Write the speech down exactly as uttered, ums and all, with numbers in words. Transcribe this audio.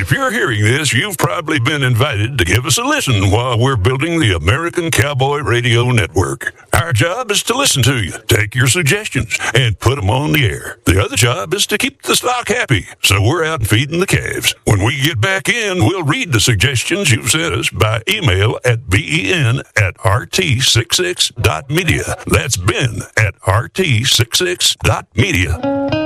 If you're hearing this, you've probably been invited to give us a listen while we're building the American Cowboy Radio Network. Our job is to listen to you, take your suggestions, and put them on the air. The other job is to keep the stock happy, so we're out feeding the calves. When we get back in, we'll read the suggestions you've sent us by email at ben at r t sixty-six dot media. That's Ben at r t sixty-six dot media.